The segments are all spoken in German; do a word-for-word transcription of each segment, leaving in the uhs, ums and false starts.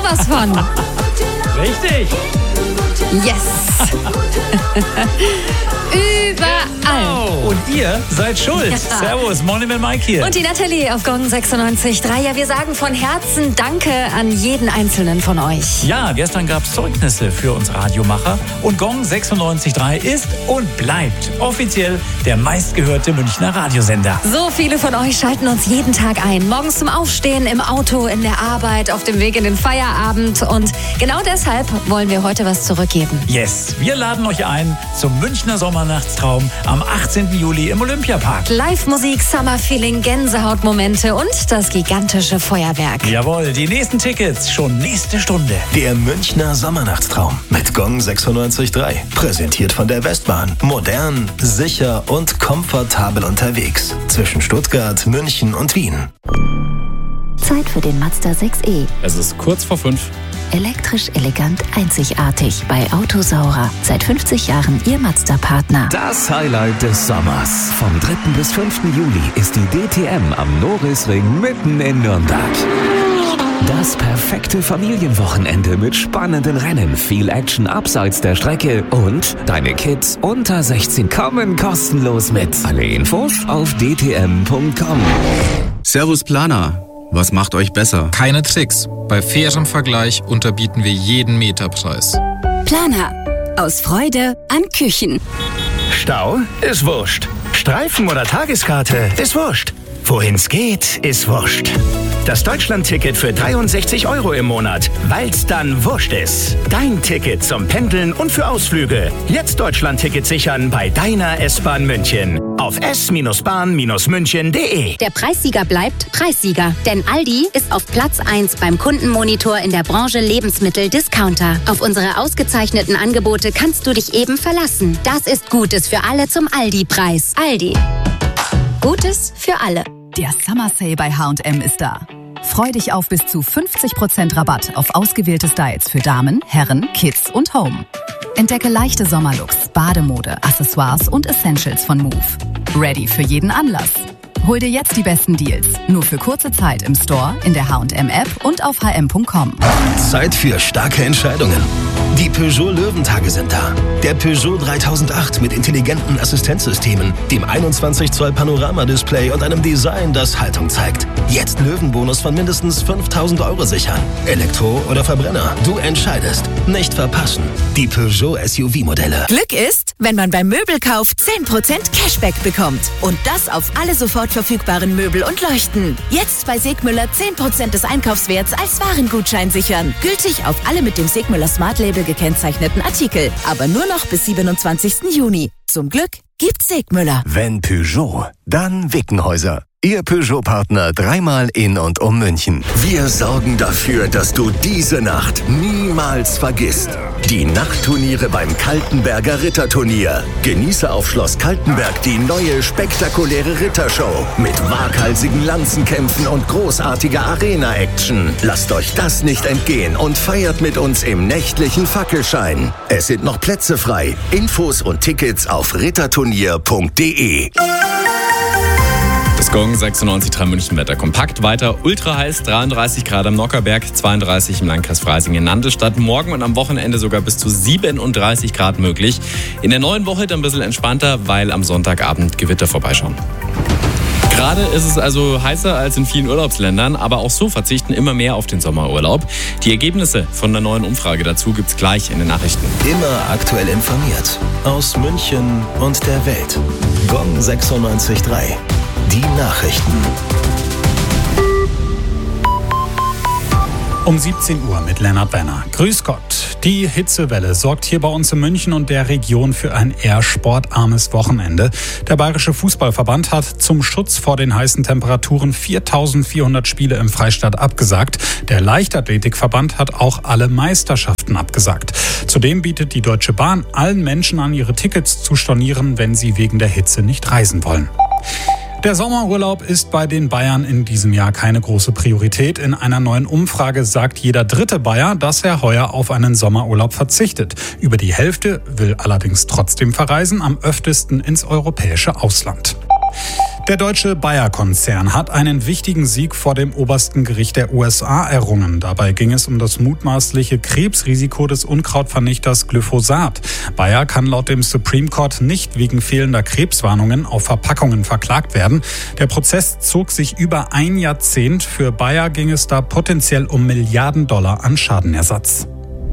sowas von. Richtig. Yes. Überall. Genau. Und ihr seid schuld. Ja. Servus, Morning mit Mike hier. Und die Natalie auf Gong sechsundneunzig Komma drei. Ja, wir sagen von Herzen Danke an jeden Einzelnen von euch. Ja, gestern gab es Zeugnisse für uns Radiomacher. Und Gong sechsundneunzig Komma drei ist und bleibt offiziell der meistgehörte Münchner Radiosender. So viele von euch schalten uns jeden Tag ein. Morgens zum Aufstehen, im Auto, in der Arbeit, auf dem Weg in den Feierabend. Und genau deshalb wollen wir heute was zurückgeben. Yes, wir laden euch ein zum Münchner Sommernachtstraum am achtzehnten Juli im Olympiapark. Live-Musik, Summer-Feeling, Gänsehautmomente und das gigantische Feuerwerk. Jawohl, die nächsten Tickets schon nächste Stunde. Der Münchner Sommernachtstraum mit Gong sechsundneunzig Komma drei. Präsentiert von der Westbahn. Modern, sicher und komfortabel unterwegs. Zwischen Stuttgart, München und Wien. Zeit für den Mazda sechs e. Es ist kurz vor fünf. Elektrisch, elegant, einzigartig bei Autosaurer. Seit fünfzig Jahren Ihr Mazda-Partner. Das Highlight des Sommers. Vom dritten bis fünften Juli ist die D T M am Norisring mitten in Nürnberg. Das perfekte Familienwochenende mit spannenden Rennen, viel Action abseits der Strecke und deine Kids unter sechzehn kommen kostenlos mit. Alle Infos auf d t m punkt com. Servus Planer. Was macht euch besser? Keine Tricks. Bei fairem Vergleich unterbieten wir jeden Meterpreis. Planer. Aus Freude an Küchen. Stau ist wurscht. Streifen oder Tageskarte ist wurscht. Wohin's geht, ist wurscht. Das Deutschland-Ticket für dreiundsechzig Euro im Monat, weil's dann wurscht ist. Dein Ticket zum Pendeln und für Ausflüge. Jetzt Deutschland-Ticket sichern bei deiner S-Bahn München. Auf s bahn münchen punkt de. Der Preissieger bleibt Preissieger. Denn Aldi ist auf Platz eins beim Kundenmonitor in der Branche Lebensmittel-Discounter. Auf unsere ausgezeichneten Angebote kannst du dich eben verlassen. Das ist Gutes für alle zum Aldi-Preis. Aldi. Gutes für alle. Der Summer Sale bei H und M ist da. Freu dich auf bis zu fünfzig Prozent Rabatt auf ausgewählte Styles für Damen, Herren, Kids und Home. Entdecke leichte Sommerlooks, Bademode, Accessoires und Essentials von Move. Ready für jeden Anlass. Hol dir jetzt die besten Deals. Nur für kurze Zeit im Store, in der H und M App und auf h m punkt com. Zeit für starke Entscheidungen. Die Peugeot Löwentage sind da. Der Peugeot dreitausendacht mit intelligenten Assistenzsystemen, dem einundzwanzig Zoll Panorama-Display und einem Design, das Haltung zeigt. Jetzt Löwenbonus von mindestens fünftausend Euro sichern. Elektro oder Verbrenner, du entscheidest. Nicht verpassen. Die Peugeot S U V-Modelle. Glück ist, wenn man beim Möbelkauf zehn Prozent Cashback bekommt. Und das auf alle sofort verfügbaren Möbel und Leuchten. Jetzt bei Segmüller zehn Prozent des Einkaufswerts als Warengutschein sichern. Gültig auf alle mit dem Segmüller Smart Label gekennzeichneten Artikel. Aber nur noch bis siebenundzwanzigsten Juni. Zum Glück gibt's Segmüller. Wenn Peugeot, dann Wickenhäuser. Ihr Peugeot-Partner dreimal in und um München. Wir sorgen dafür, dass du diese Nacht niemals vergisst. Die Nachtturniere beim Kaltenberger Ritterturnier. Genieße auf Schloss Kaltenberg die neue spektakuläre Rittershow mit waghalsigen Lanzenkämpfen und großartiger Arena-Action. Lasst euch das nicht entgehen und feiert mit uns im nächtlichen Fackelschein. Es sind noch Plätze frei. Infos und Tickets auf ritterturnier punkt de. Das Gong sechsundneunzig Komma drei München Wetter kompakt weiter. Ultra heiß, dreiunddreißig Grad am Nockerberg, zweiunddreißig im Landkreis Freising-Nandelstadt. Morgen und am Wochenende sogar bis zu siebenunddreißig Grad möglich. In der neuen Woche dann ein bisschen entspannter, weil am Sonntagabend Gewitter vorbeischauen. Gerade ist es also heißer als in vielen Urlaubsländern, aber auch so verzichten immer mehr auf den Sommerurlaub. Die Ergebnisse von der neuen Umfrage dazu gibt's gleich in den Nachrichten. Immer aktuell informiert. Aus München und der Welt. Gong sechsundneunzig Komma drei. Die Nachrichten. Um siebzehn Uhr mit Lennart Benner. Grüß Gott. Die Hitzewelle sorgt hier bei uns in München und der Region für ein eher sportarmes Wochenende. Der Bayerische Fußballverband hat zum Schutz vor den heißen Temperaturen viertausendvierhundert Spiele im Freistaat abgesagt. Der Leichtathletikverband hat auch alle Meisterschaften abgesagt. Zudem bietet die Deutsche Bahn allen Menschen an, ihre Tickets zu stornieren, wenn sie wegen der Hitze nicht reisen wollen. Der Sommerurlaub ist bei den Bayern in diesem Jahr keine große Priorität. In einer neuen Umfrage sagt jeder dritte Bayer, dass er heuer auf einen Sommerurlaub verzichtet. Über die Hälfte will allerdings trotzdem verreisen, am öftesten ins europäische Ausland. Der deutsche Bayer-Konzern hat einen wichtigen Sieg vor dem obersten Gericht der U S A errungen. Dabei ging es um das mutmaßliche Krebsrisiko des Unkrautvernichters Glyphosat. Bayer kann laut dem Supreme Court nicht wegen fehlender Krebswarnungen auf Verpackungen verklagt werden. Der Prozess zog sich über ein Jahrzehnt. Für Bayer ging es da potenziell um Milliarden Dollar an Schadenersatz.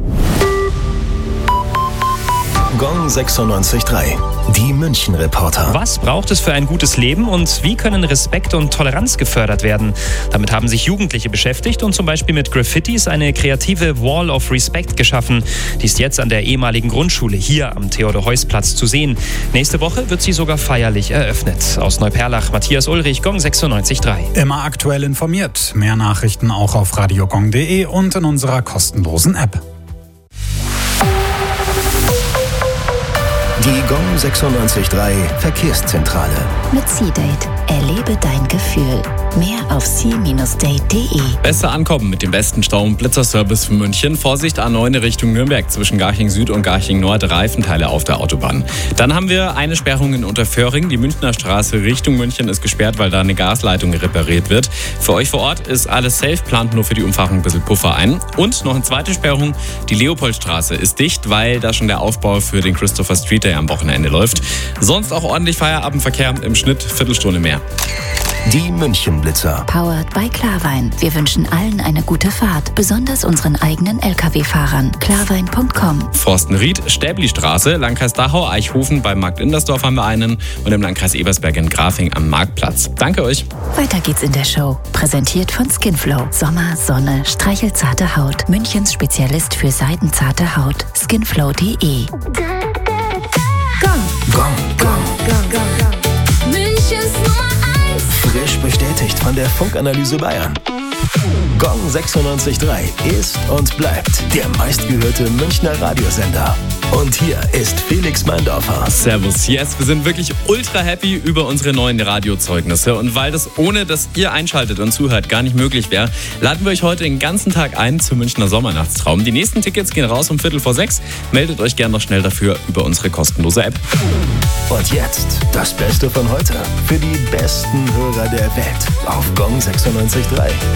Gong sechsundneunzig Komma drei. Die München-Reporter. Was braucht es für ein gutes Leben und wie können Respekt und Toleranz gefördert werden? Damit haben sich Jugendliche beschäftigt und zum Beispiel mit Graffitis eine kreative Wall of Respect geschaffen. Die ist jetzt an der ehemaligen Grundschule hier am Theodor-Heuss-Platz zu sehen. Nächste Woche wird sie sogar feierlich eröffnet. Aus Neuperlach, Matthias Ulrich, Gong sechsundneunzig Komma drei. Immer aktuell informiert. Mehr Nachrichten auch auf radiogong punkt de und in unserer kostenlosen App. Die Gong sechsundneunzig Komma drei Verkehrszentrale. Mit C-Date. Erlebe dein Gefühl. Mehr auf c Bindestrich date punkt de. Besser ankommen mit dem besten Stau- und Blitzerservice für München. Vorsicht, A neun Richtung Nürnberg zwischen Garching Süd und Garching Nord, Reifenteile auf der Autobahn. Dann haben wir eine Sperrung in Unterföhring. Die Münchner Straße Richtung München ist gesperrt, weil da eine Gasleitung repariert wird. Für euch vor Ort ist alles safe, plant nur für die Umfahrung ein bisschen Puffer ein. Und noch eine zweite Sperrung, die Leopoldstraße ist dicht, weil da schon der Aufbau für den Christopher Street Day am Wochenende läuft. Sonst auch ordentlich Feierabendverkehr, im Schnitt Viertelstunde mehr. Die München-Blitzer. Powered by Klarwein. Wir wünschen allen eine gute Fahrt, besonders unseren eigenen L K W-Fahrern. klarwein punkt com. Forstenried, Stäbli-Straße, Landkreis Dachau, Eichhofen, beim Markt Indersdorf haben wir einen und im Landkreis Ebersberg in Grafing am Marktplatz. Danke euch. Weiter geht's in der Show. Präsentiert von Skinflow. Sommer, Sonne, streichelzarte Haut. Münchens Spezialist für seidenzarte Haut. skinflow punkt de. Gong, Gong, Gong. Gong, Gong, Gong. Münchens Nummer eins. Frisch bestätigt von der Funkanalyse Bayern. Gong sechsundneunzig Komma drei ist und bleibt der meistgehörte Münchner Radiosender. Und hier ist Felix Meindorfer. Servus, yes, wir sind wirklich ultra happy über unsere neuen Radiozeugnisse. Und weil das ohne, dass ihr einschaltet und zuhört, gar nicht möglich wäre, laden wir euch heute den ganzen Tag ein zum Münchner Sommernachtstraum. Die nächsten Tickets gehen raus um Viertel vor sechs. Meldet euch gerne noch schnell dafür über unsere kostenlose App. Und jetzt das Beste von heute für die besten Hörer der Welt auf Gong sechsundneunzig Komma drei.